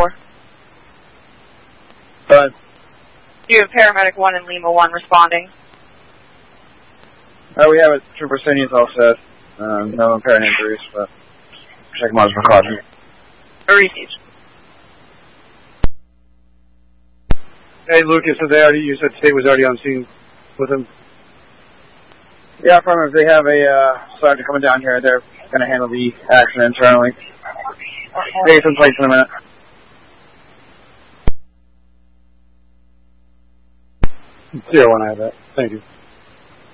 4. But You have paramedic 1 and Lima 1 responding. we have it. Trooper Sini's all set. No apparent injuries, but check them out as precaution. Received. Hey, Lucas, you said State was already on scene with him? Yeah, from if they have a sergeant coming down here, they're going to handle the accident internally. They'll some place in a minute. Zero, I have that. Thank you.